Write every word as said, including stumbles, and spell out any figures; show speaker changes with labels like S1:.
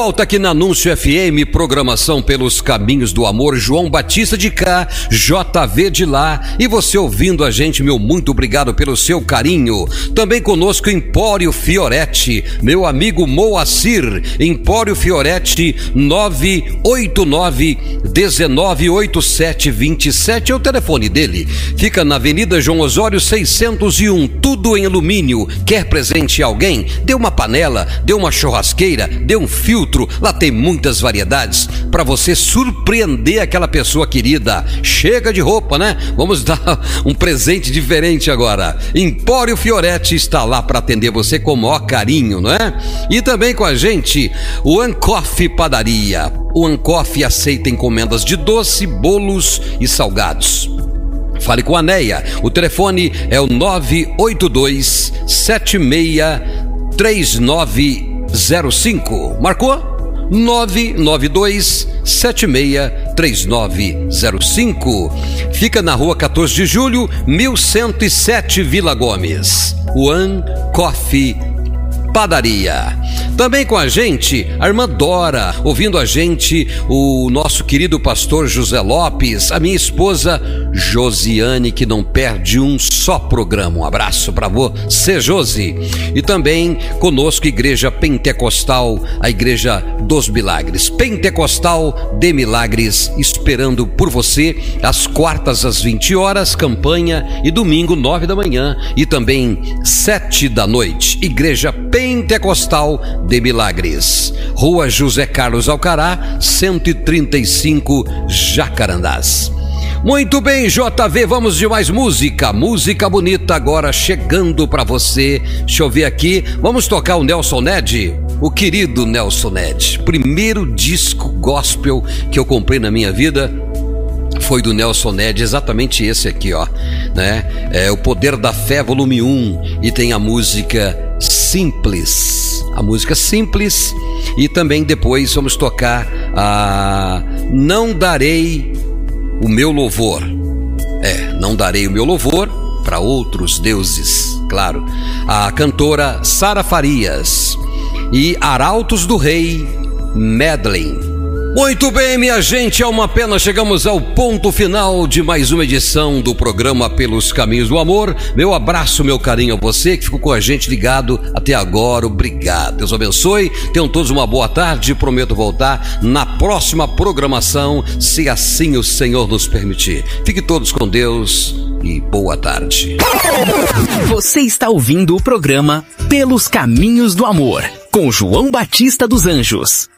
S1: Volta aqui na Anúncio F M, programação pelos caminhos do amor, João Batista de cá, J V de lá, e você ouvindo a gente, meu muito obrigado pelo seu carinho. Também conosco Empório Fioretti, meu amigo Moacir, Empório Fioretti, nove oito nove, um nove oito sete, dois sete é o telefone dele. Fica na Avenida João Osório seiscentos e um, tudo em alumínio. Quer presente a alguém? Dê uma panela, dê uma churrasqueira, dê um filtro. Lá tem muitas variedades para você surpreender aquela pessoa querida. Chega de roupa, né? Vamos dar um presente diferente agora. Empório Fioretti está lá para atender você com o maior carinho, não é? E também com a gente o Ancoff Padaria. O Ancoff aceita encomendas de doce, bolos e salgados. Fale com a Neia. O telefone é o nove oito dois, sete seis três nove zero cinco. Marcou? nove nove dois, sete seis três nove zero cinco. Fica na rua quatorze de julho, mil cento e sete, Vila Gomes. One Coffee Padaria. Também com a gente, a irmã Dora, ouvindo a gente, o nosso querido pastor José Lopes, a minha esposa Josiane, que não perde um só programa. Um abraço para você, Josi. E também conosco, Igreja Pentecostal, a Igreja dos Milagres. Pentecostal de Milagres, esperando por você, às quartas às vinte horas, campanha, e domingo, nove da manhã, e também sete da noite. Igreja Pentecostal de Milagres, Rua José Carlos Alcará, cento e trinta e cinco, Jacarandás. Muito bem, J V, vamos de mais música, música bonita agora chegando para você. Deixa eu ver aqui, vamos tocar o Nelson Ned, o querido Nelson Ned. Primeiro disco gospel que eu comprei na minha vida foi do Nelson Ned, exatamente esse aqui, ó, né? É o Poder da Fé, volume um, e tem a música Simples, a música Simples, e também depois vamos tocar a Não Darei o Meu Louvor. É, Não Darei o Meu Louvor para outros deuses, claro. A cantora Sara Farias e Arautos do Rei, Medley. Muito bem, minha gente, é uma pena, chegamos ao ponto final de mais uma edição do programa Pelos Caminhos do Amor. Meu abraço, meu carinho a você que ficou com a gente ligado até agora, obrigado. Deus abençoe, tenham todos uma boa tarde, prometo voltar na próxima programação, se assim o Senhor nos permitir. Fiquem todos com Deus e boa tarde.
S2: Você está ouvindo o programa Pelos Caminhos do Amor, com João Batista dos Anjos.